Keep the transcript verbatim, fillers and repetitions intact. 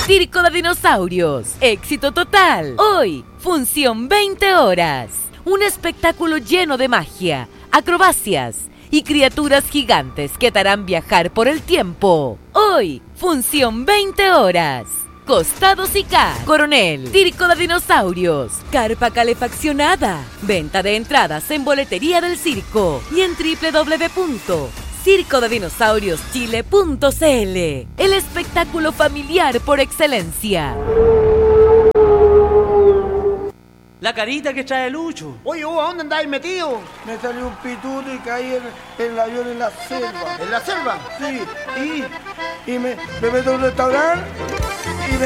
Circo de Dinosaurios. Éxito total. Hoy, función veinte horas. Un espectáculo lleno de magia, acrobacias y criaturas gigantes que te harán viajar por el tiempo. Hoy, función veinte horas. Costados y K. Coronel. Circo de Dinosaurios. Carpa calefaccionada. Venta de entradas en boletería del circo y en doble u doble u doble u punto circo de dinosaurios chile punto c l. El espectáculo familiar por excelencia. La carita que trae Lucho. Oye, ¿vos a dónde andáis metido? Me salió un pituto y caí en, en el avión en la selva. ¿En la selva? Sí, y, y me, me meto en un restaurante